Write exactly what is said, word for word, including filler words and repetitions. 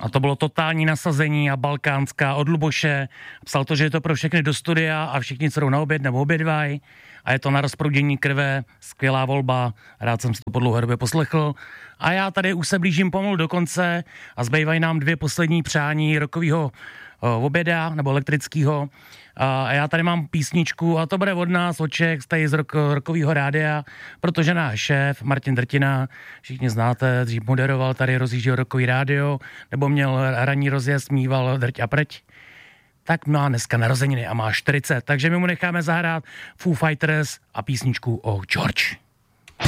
A to bylo totální nasazení a balkánská od Luboše. Psal to, že je to pro všechny do studia a všichni, co jdou na oběd nebo obědvají. A je to na rozproudění krve, skvělá volba, rád jsem si to po dlouhé době poslechl. A já tady už se blížím pomalu do konce a zbývají nám dvě poslední přání rokového oběda nebo elektrického. A já tady mám písničku a to bude od nás, od Čech, tady z rok, rokového rádia, protože náš šéf Martin Drtina, všichni znáte, dřív moderoval tady, rozjížděl rokový rádio, nebo měl ranní rozjezd, mýval drť a preť. Tak má dneska narozeniny a má čtyřicet, takže my mu necháme zahrát Foo Fighters a písničku o George.